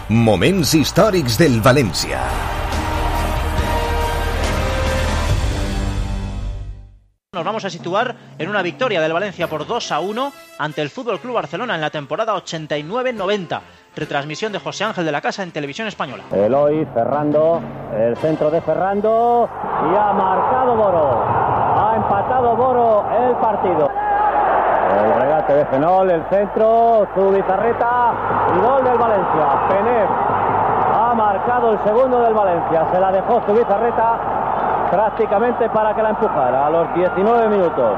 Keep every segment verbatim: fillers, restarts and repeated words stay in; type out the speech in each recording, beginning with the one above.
Moments històrics del València. Nos vamos a situar en una victoria del Valencia por dos a uno ante el F C Barcelona en la temporada ochenta y nueve noventa. Retransmisión de José Ángel de la Casa en Televisión Española. Eloy, Ferrando, el centro de Ferrando y ha marcado Boro. Ha empatado Boro el partido. El regate de Fenol, el centro, Zubizarreta y gol del Valencia. Penev ha marcado el segundo del Valencia. Se la dejó Zubizarreta prácticamente para que la empujara a los diecinueve minutos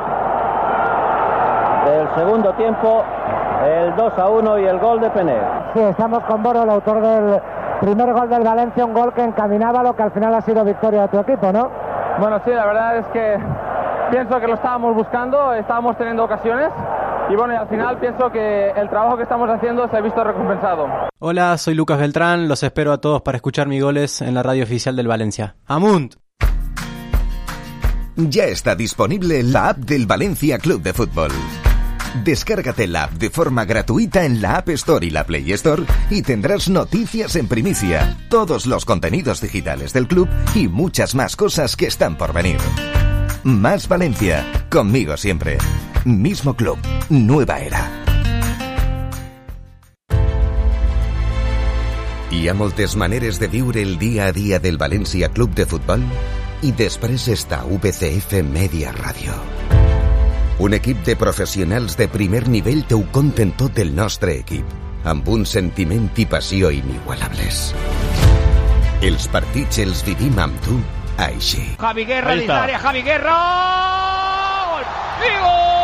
del segundo tiempo. El dos a uno y el gol de Penev. Sí, estamos con Boro, el autor del primer gol del Valencia, un gol que encaminaba lo que al final ha sido victoria de tu equipo, ¿no? Bueno, sí, la verdad es que pienso que lo estábamos buscando, estábamos teniendo ocasiones y bueno, y al final pienso que el trabajo que estamos haciendo se ha visto recompensado. Hola, soy Lucas Beltrán, los espero a todos para escuchar mis goles en la radio oficial del Valencia. ¡Amunt! Ya está disponible la app del Valencia Club de Fútbol. Descárgate la app de forma gratuita en la App Store y la Play Store y tendrás noticias en primicia, todos los contenidos digitales del club y muchas más cosas que están por venir. Más Valencia, conmigo siempre. Mismo club, nueva era. Hi ha moltes maneres de viure el dia a dia del València Club de Futbol i després està V C F Media Ràdio. Un equip de professionals de primer nivell t'ho conten tot el nostre equip, amb un sentiment i passió inigualables. Els partits els vivim amb tu, així. Javi Guerra, dins l'àrea, Javi Guerra! Gol! I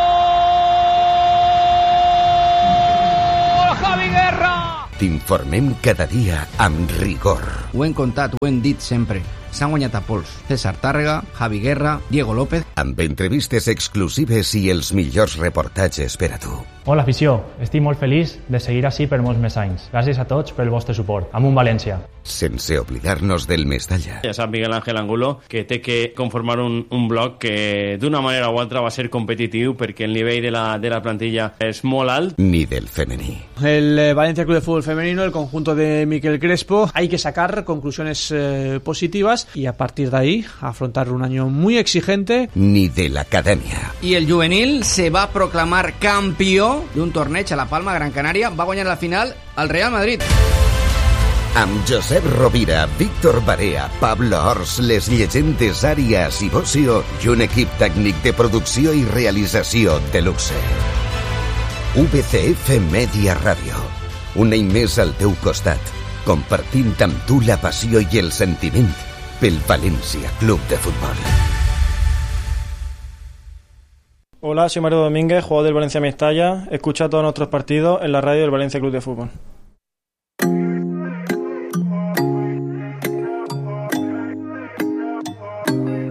gol! Javi Guerra! T'informem cada dia amb rigor. Ho hem contat, ho hem dit sempre. S'han guanyat a pols. César Tàrrega, Javi Guerra, Diego López. Amb entrevistes exclusives i els millors reportatges per a tu. Hola, afició. Estic molt feliç de seguir així per molts més anys. Gràcies a tots pel vostre suport. Amunt València. Sense oblidar-nos del Mestalla. Ja sap Miguel Ángel Angulo que té que conformar un, un bloc que d'una manera o altra va ser competitiu perquè el nivell de la, de la plantilla és molt alt. Ni del femení. El eh, Valencia Club de Fútbol Femenino, el conjunto de Miquel Crespo, hay que sacar conclusiones eh, positivas y a partir de ahí afrontar un año muy exigente. Ni de la academia. I el juvenil se va proclamar campió d'un torneig a La Palma, Gran Canària. Va guanyar la final al Real Madrid. Amb Josep Rovira, Víctor Barea, Pablo Ors, les llegendes Àrias i Bocio i un equip tècnic de producció i realització de luxe. V C F Media Ràdio. Un any més al teu costat, compartint amb tu la passió i el sentiment pel Valencia Club de Fútbol. Hola, soy Mario Domínguez, jugador del Valencia Mestalla. Escucha todos nuestros partidos en la radio del Valencia Club de Fútbol.